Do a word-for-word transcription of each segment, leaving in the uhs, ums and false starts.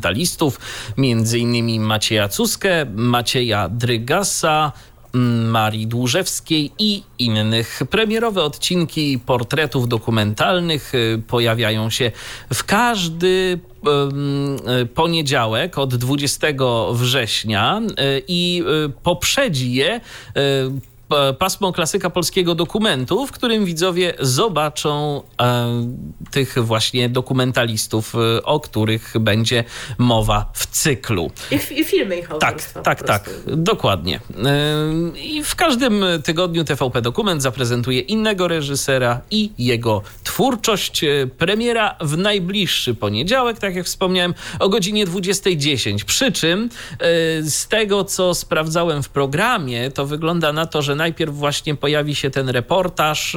dokumentalistów, między innymi Macieja Cuskę, Macieja Drygasa, Marii Dłużewskiej i innych. Premierowe odcinki portretów dokumentalnych pojawiają się w każdy poniedziałek od dwudziestego września i poprzedzi je pasmo klasyka polskiego dokumentu, w którym widzowie zobaczą e, tych właśnie dokumentalistów, e, o których będzie mowa w cyklu. I, i filmy ich Tak, tak, tak, dokładnie. E, I w każdym tygodniu T V P Dokument zaprezentuje innego reżysera i jego twórczość. Premiera w najbliższy poniedziałek, tak jak wspomniałem, o godzinie dwudziesta dziesięć. Przy czym e, z tego, co sprawdzałem w programie, to wygląda na to, że najpierw właśnie pojawi się ten reportaż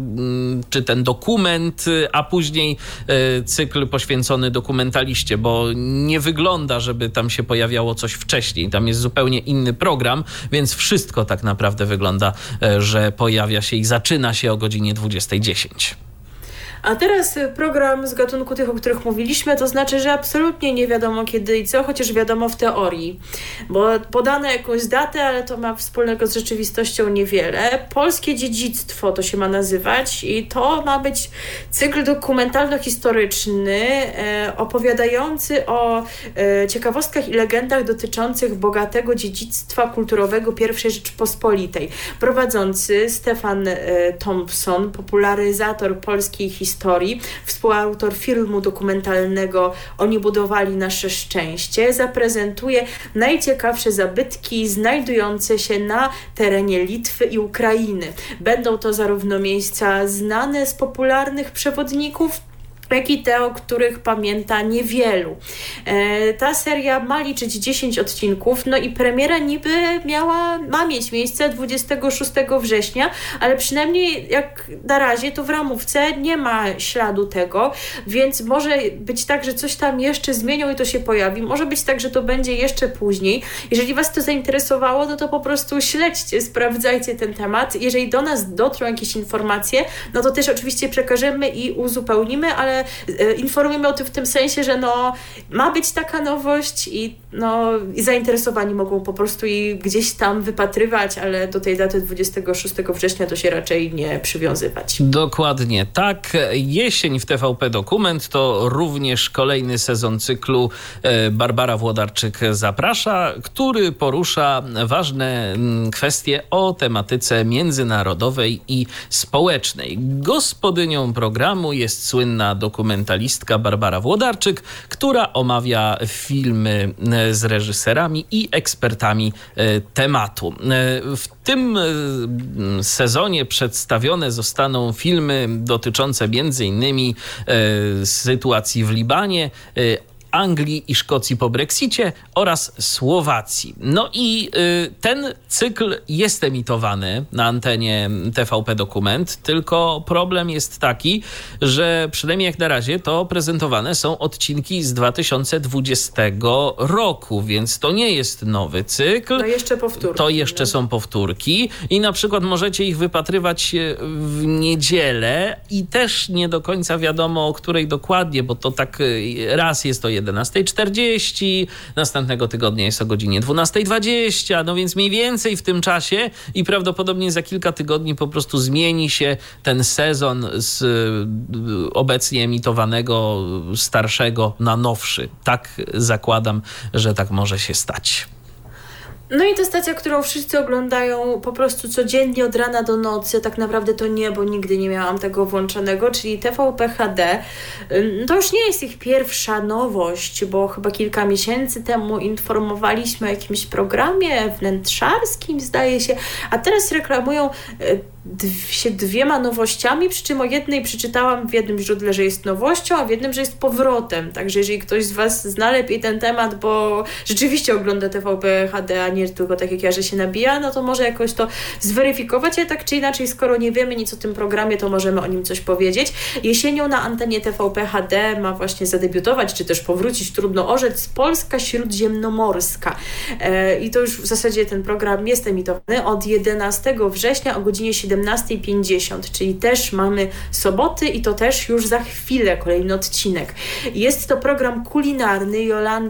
czy ten dokument, a później cykl poświęcony dokumentaliście, bo nie wygląda, żeby tam się pojawiało coś wcześniej. Tam jest zupełnie inny program, więc wszystko tak naprawdę wygląda, że pojawia się i zaczyna się o godzinie dwudziesta dziesięć. A teraz program z gatunku tych, o których mówiliśmy, to znaczy, że absolutnie nie wiadomo kiedy i co, chociaż wiadomo w teorii, bo podano jakąś datę, ale to ma wspólnego z rzeczywistością niewiele. Polskie dziedzictwo to się ma nazywać i to ma być cykl dokumentalno-historyczny e, opowiadający o e, ciekawostkach i legendach dotyczących bogatego dziedzictwa kulturowego pierwszej Rzeczypospolitej. Prowadzący Stefan e, Thompson, popularyzator polskiej historii, historii, współautor filmu dokumentalnego Oni budowali nasze szczęście, zaprezentuje najciekawsze zabytki znajdujące się na terenie Litwy i Ukrainy. Będą to zarówno miejsca znane z popularnych przewodników, jak i te, o których pamięta niewielu. E, ta seria ma liczyć dziesięć odcinków, no i premiera niby miała, ma mieć miejsce dwudziestego szóstego września, ale przynajmniej jak na razie to w ramówce nie ma śladu tego, więc może być tak, że coś tam jeszcze zmienią i to się pojawi. Może być tak, że to będzie jeszcze później. Jeżeli Was to zainteresowało, no to po prostu śledźcie, sprawdzajcie ten temat. Jeżeli do nas dotrą jakieś informacje, no to też oczywiście przekażemy i uzupełnimy, ale informujemy o tym w tym sensie, że no, ma być taka nowość i, no, i zainteresowani mogą po prostu i gdzieś tam wypatrywać, ale do tej daty dwudziestego szóstego września to się raczej nie przywiązywać. Dokładnie tak. Jesień w T V P Dokument to również kolejny sezon cyklu Barbara Włodarczyk zaprasza, który porusza ważne kwestie o tematyce międzynarodowej i społecznej. Gospodynią programu jest słynna dokumentalistka Barbara Włodarczyk, która omawia filmy z reżyserami i ekspertami tematu. W tym sezonie przedstawione zostaną filmy dotyczące między innymi sytuacji w Libanie, Anglii i Szkocji po Brexicie oraz Słowacji. No i y, ten cykl jest emitowany na antenie T V P Dokument, tylko problem jest taki, że przynajmniej jak na razie to prezentowane są odcinki z dwa tysiące dwudziestego roku, więc to nie jest nowy cykl. To jeszcze powtórki. To jeszcze są powtórki i na przykład możecie ich wypatrywać w niedzielę i też nie do końca wiadomo, o której dokładnie, bo to tak raz jest to jedenasta czterdzieści, następnego tygodnia jest o godzinie dwunasta dwadzieścia, no więc mniej więcej w tym czasie i prawdopodobnie za kilka tygodni po prostu zmieni się ten sezon z obecnie emitowanego starszego na nowszy. Tak zakładam, że tak może się stać. No i to stacja, którą wszyscy oglądają po prostu codziennie od rana do nocy. Tak naprawdę to nie, bo nigdy nie miałam tego włączonego, czyli T V P H D. To już nie jest ich pierwsza nowość, bo chyba kilka miesięcy temu informowaliśmy o jakimś programie wnętrzarskim, zdaje się, a teraz reklamują się dwiema nowościami, przy czym o jednej przeczytałam w jednym źródle, że jest nowością, a w jednym, że jest powrotem. Także jeżeli ktoś z Was zna lepiej ten temat, bo rzeczywiście ogląda T V P H D, a nie tylko tak jak ja, że się nabija, no to może jakoś to zweryfikować, ale tak czy inaczej, skoro nie wiemy nic o tym programie, to możemy o nim coś powiedzieć. Jesienią na antenie T V P H D ma właśnie zadebiutować, czy też powrócić, trudno orzec, Polska Śródziemnomorska. E, I to już w zasadzie ten program jest emitowany od jedenastego września o godzinie siedemnastej pięćdziesiąt, czyli też mamy soboty i to też już za chwilę kolejny odcinek. Jest to program kulinarny. Jolanta